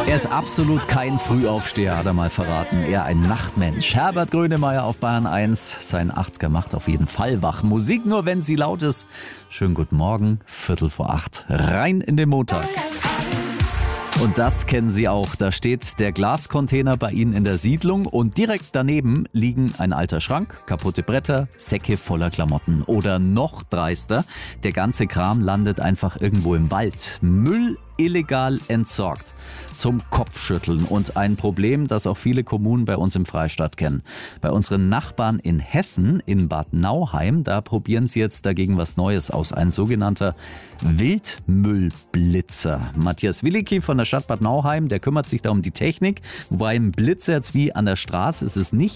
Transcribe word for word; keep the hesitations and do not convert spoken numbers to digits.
Er ist absolut kein Frühaufsteher, hat er mal verraten. Eher ein Nachtmensch. Herbert Grönemeyer auf Bayern eins. Sein achtziger macht auf jeden Fall wach. Musik nur, wenn sie laut ist. Schönen guten Morgen, Viertel vor acht. Rein in den Montag. Und das kennen Sie auch. Da steht der Glascontainer bei Ihnen in der Siedlung und direkt daneben liegen ein alter Schrank, kaputte Bretter, Säcke voller Klamotten. Oder noch dreister, der ganze Kram landet einfach irgendwo im Wald. Müll illegal entsorgt. Zum Kopfschütteln und ein Problem, das auch viele Kommunen bei uns im Freistaat kennen. Bei unseren Nachbarn in Hessen, in Bad Nauheim, da probieren sie jetzt dagegen was Neues aus. Ein sogenannter Wildmüllblitzer. Matthias Willicki von der Stadt Bad Nauheim, der kümmert sich da um die Technik. Wobei ein Blitzer jetzt wie an der Straße ist es nicht.